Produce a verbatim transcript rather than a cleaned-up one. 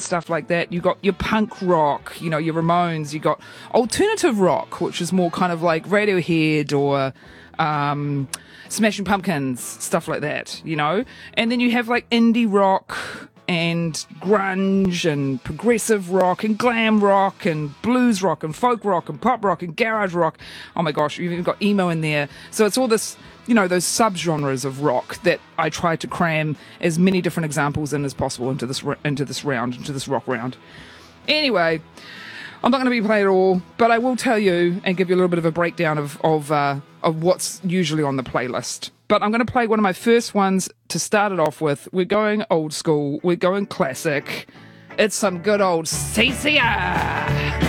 stuff like that. You got your punk rock, you know, your Ramones. You got alternative rock, which is more kind of like Radiohead or um, Smashing Pumpkins, stuff like that, you know. And then you have like indie rock and grunge and progressive rock and glam rock and blues rock and folk rock and pop rock and garage rock. Oh my gosh, you've even got emo in there. So it's all this, you know, those subgenres of rock that I try to cram as many different examples in as possible into this into this round, into this rock round. Anyway, I'm not going to be playing it all, but I will tell you and give you a little bit of a breakdown of of uh, of what's usually on the playlist. But I'm going to play one of my first ones to start it off with. We're going old school. We're going classic. It's some good old C C R.